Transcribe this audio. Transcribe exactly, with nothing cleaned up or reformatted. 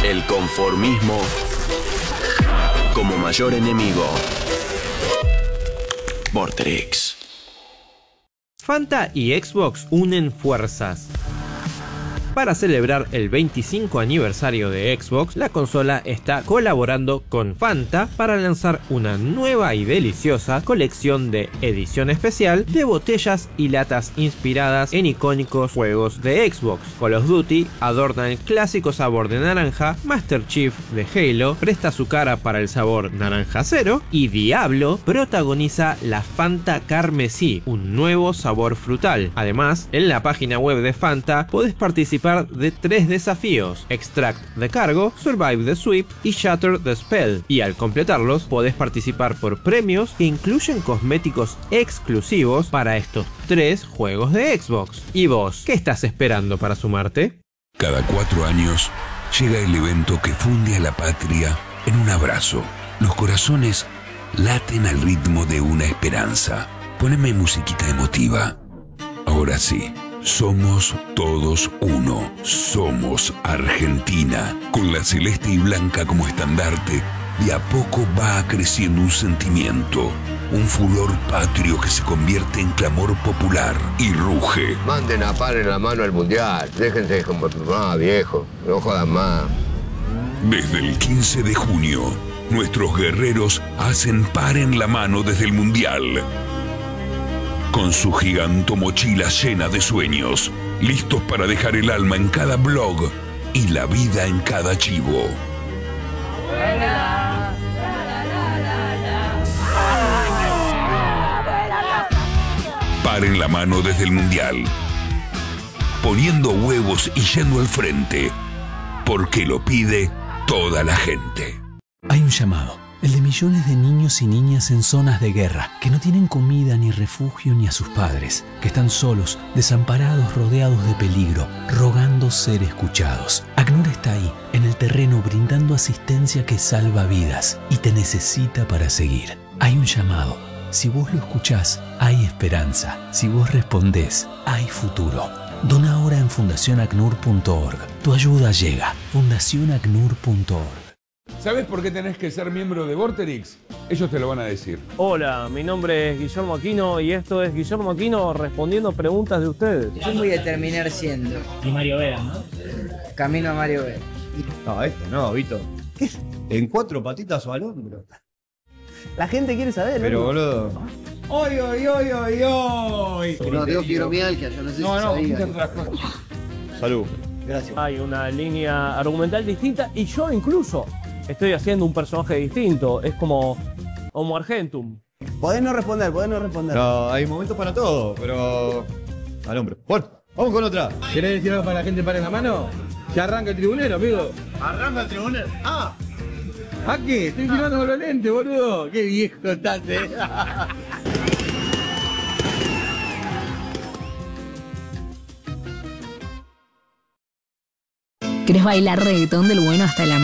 El conformismo como mayor enemigo. Vorterix. Fanta y Xbox unen fuerzas. Para celebrar el veinticinco aniversario de Xbox, la consola está colaborando con Fanta para lanzar una nueva y deliciosa colección de edición especial de botellas y latas inspiradas en icónicos juegos de Xbox. Call of Duty adorna el clásico sabor de naranja, Master Chief de Halo presta su cara para el sabor naranja cero y Diablo protagoniza la Fanta Carmesí, un nuevo sabor frutal. Además, en la página web de Fanta podés participar de tres desafíos: Extract the Cargo, Survive the Sweep y Shatter the Spell, y al completarlos podés participar por premios que incluyen cosméticos exclusivos para estos tres juegos de Xbox. ¿Y vos, qué estás esperando para sumarte? Cada cuatro años llega el evento que funde a la patria en un abrazo. Los corazones laten al ritmo de una esperanza. Poneme musiquita emotiva. Ahora sí. Somos todos uno. Somos Argentina. Con la celeste y blanca como estandarte, de a poco va creciendo un sentimiento, un furor patrio que se convierte en clamor popular y ruge. Manden a par en la mano el mundial. Déjense como ah, viejo, no jodan más. Desde el quince de junio, nuestros guerreros hacen par en la mano desde el mundial. Con su giganto mochila llena de sueños, listos para dejar el alma en cada blog y la vida en cada chivo. Par en la mano desde el mundial, poniendo huevos y yendo al frente, porque lo pide toda la gente. Hay un llamado. El de millones de niños y niñas en zonas de guerra, que no tienen comida ni refugio ni a sus padres, que están solos, desamparados, rodeados de peligro, rogando ser escuchados. ACNUR está ahí, en el terreno, brindando asistencia que salva vidas y te necesita para seguir. Hay un llamado. Si vos lo escuchás, hay esperanza. Si vos respondés, hay futuro. Dona ahora en fundación acnur punto org. Tu ayuda llega. fundación acnur punto org. ¿Sabes por qué tenés que ser miembro de Vorterix? Ellos te lo van a decir. Hola, mi nombre es Guillermo Aquino y esto es Guillermo Aquino respondiendo preguntas de ustedes. Yo voy a terminar siendo. Y Mario Vera, ¿no? Camino a Mario Vera. No, este no, Vito. ¿Qué? En cuatro patitas o al hombro. La gente quiere saber. Pero, ¿no? boludo. ¡Oy, oy, oy, oy, oy! No, tengo fibromialgia, yo no sé no, si no, sabía. No, no, Salud. Gracias. Hay una línea argumental distinta y yo incluso estoy haciendo un personaje distinto. Es como Homo Argentum. Podés no responder, podés no responder. No, hay momentos para todo, pero... al hombro. Bueno, vamos con otra. ¿Querés decir algo para la gente para en la mano? Ya arranca el tribunero, amigo. Arranca el tribunero. ¡Ah! ¿A qué? Estoy filmando con los lentes, boludo. Qué viejo estás, eh. ¿Querés bailar reggaetón del bueno hasta la